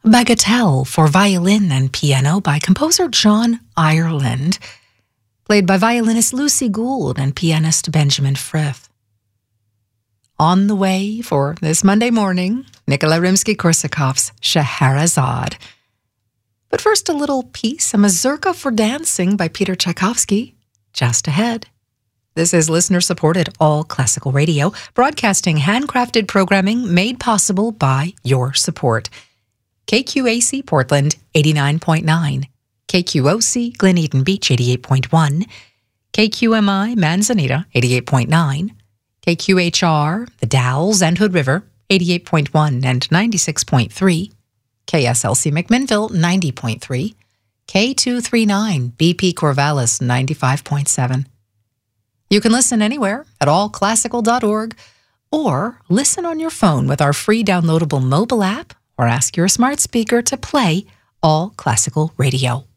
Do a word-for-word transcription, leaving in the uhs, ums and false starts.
Bagatelle for violin and piano by composer John Ireland, played by violinist Lucy Gould and pianist Benjamin Frith. On the way for this Monday morning, Nikolai Rimsky-Korsakov's Scheherazade. But first, a little piece, a mazurka for dancing by Peter Tchaikovsky, just ahead. This is listener-supported all classical radio, broadcasting handcrafted programming made possible by your support. K Q A C Portland, eighty-nine point nine. K Q O C Glen Eden Beach, eighty-eight point one. K Q M I Manzanita, eighty-eight point nine. K Q H R, The Dalles and Hood River, eighty-eight point one and ninety-six point three. K S L C McMinnville, ninety point three. K two thirty-nine, B P Corvallis, ninety-five point seven. You can listen anywhere at all classical dot org or listen on your phone with our free downloadable mobile app or ask your smart speaker to play All Classical Radio.